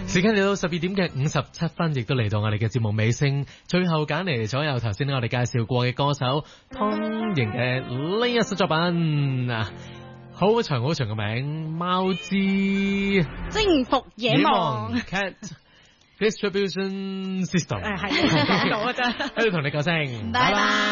時間嚟到12點嘅57分，亦都嚟到我哋嘅節目尾聲。最後揀嚟咗有頭先我哋介紹過嘅歌手湯瑩嘅呢一首作品啊，好長好長嘅名，貓之征服野望 Cat Distribution System。 係聽到啊真。 喺度同你講聲， 拜拜。